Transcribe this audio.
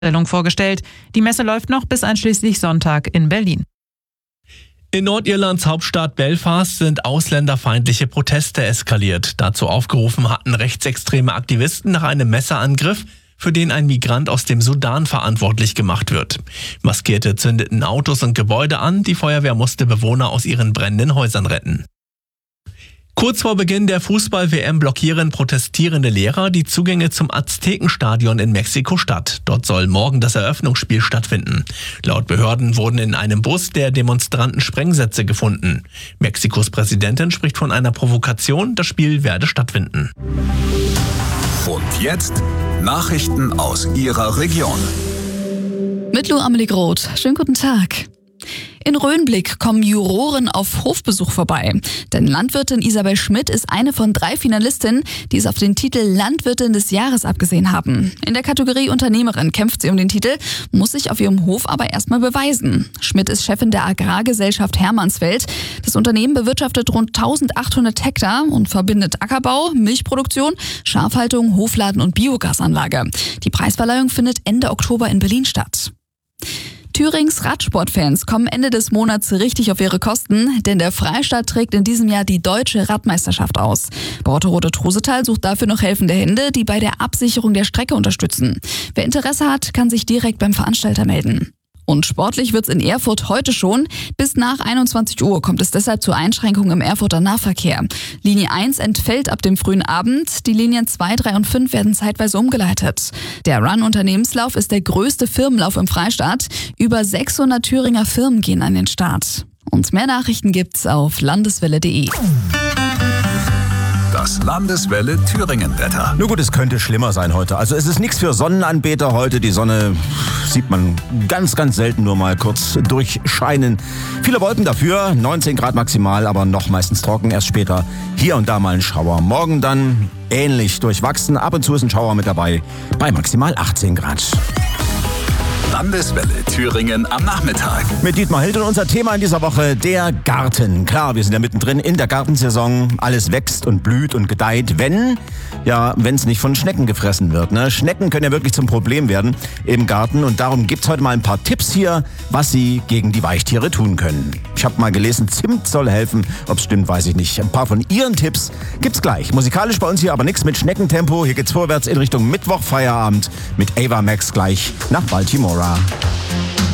vorgestellt. Die Messe läuft noch bis einschließlich Sonntag in Berlin. In Nordirlands Hauptstadt Belfast sind ausländerfeindliche Proteste eskaliert. Dazu aufgerufen hatten rechtsextreme Aktivisten nach einem Messerangriff, für den ein Migrant aus dem Sudan verantwortlich gemacht wird. Maskierte zündeten Autos und Gebäude an, die Feuerwehr musste Bewohner aus ihren brennenden Häusern retten. Kurz vor Beginn der Fußball-WM blockieren protestierende Lehrer die Zugänge zum Aztekenstadion in Mexiko-Stadt. Dort soll morgen das Eröffnungsspiel stattfinden. Laut Behörden wurden in einem Bus der Demonstranten Sprengsätze gefunden. Mexikos Präsidentin spricht von einer Provokation, das Spiel werde stattfinden. Und jetzt Nachrichten aus Ihrer Region. Mit Lou Amelie Groth. Schönen guten Tag. In Röhnblick kommen Juroren auf Hofbesuch vorbei. Denn Landwirtin Isabel Schmidt ist eine von 3 Finalistinnen, die es auf den Titel Landwirtin des Jahres abgesehen haben. In der Kategorie Unternehmerin kämpft sie um den Titel, muss sich auf ihrem Hof aber erstmal beweisen. Schmidt ist Chefin der Agrargesellschaft Hermannsfeld. Das Unternehmen bewirtschaftet rund 1800 Hektar und verbindet Ackerbau, Milchproduktion, Schafhaltung, Hofladen und Biogasanlage. Die Preisverleihung findet Ende Oktober in Berlin statt. Thürings Radsportfans kommen Ende des Monats richtig auf ihre Kosten, denn der Freistaat trägt in diesem Jahr die Deutsche Radmeisterschaft aus. Borte-Rote-Trosetal sucht dafür noch helfende Hände, die bei der Absicherung der Strecke unterstützen. Wer Interesse hat, kann sich direkt beim Veranstalter melden. Und sportlich wird's in Erfurt heute schon. Bis nach 21 Uhr kommt es deshalb zu Einschränkungen im Erfurter Nahverkehr. Linie 1 entfällt ab dem frühen Abend. Die Linien 2, 3 und 5 werden zeitweise umgeleitet. Der Run-Unternehmenslauf ist der größte Firmenlauf im Freistaat. Über 600 Thüringer Firmen gehen an den Start. Und mehr Nachrichten gibt's auf landeswelle.de. Das Landeswelle Thüringen-Wetter. Nur gut, es könnte schlimmer sein heute. Also es ist nichts für Sonnenanbeter heute. Die Sonne sieht man ganz, ganz selten nur mal kurz durchscheinen. Viele Wolken dafür, 19 Grad maximal, aber noch meistens trocken. Erst später hier und da mal ein Schauer. Morgen dann ähnlich durchwachsen. Ab und zu ist ein Schauer mit dabei bei maximal 18 Grad. Landeswelle Thüringen am Nachmittag. Mit Dietmar Hild und unser Thema in dieser Woche, der Garten. Klar, wir sind ja mittendrin in der Gartensaison. Alles wächst und blüht und gedeiht, wenn es nicht von Schnecken gefressen wird. Ne? Schnecken können ja wirklich zum Problem werden im Garten. Und darum gibt's heute mal ein paar Tipps hier, was Sie gegen die Weichtiere tun können. Ich habe mal gelesen, Zimt soll helfen. Ob's stimmt, weiß ich nicht. Ein paar von Ihren Tipps gibt's gleich. Musikalisch bei uns hier aber nichts mit Schneckentempo. Hier geht's vorwärts in Richtung Mittwoch, Feierabend mit Ava Max gleich nach Baltimora.